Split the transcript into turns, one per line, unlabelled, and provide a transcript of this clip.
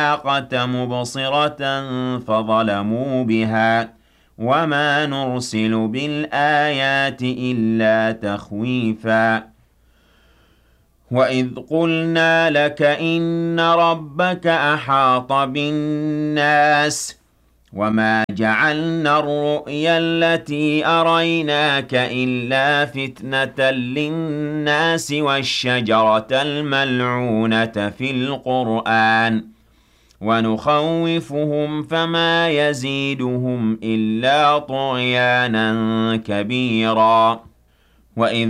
الناقة مبصرة فظلموا بها وما نرسل بالآيات إلا تخويفا وإذ قلنا لك إن ربك أحاط بالناس وما جعلنا الرؤيا التي أريناك إلا فتنة للناس والشجرة الملعونة في القرآن ونخوفهم فما يزيدهم إلا طغيانا كبيرا وإذ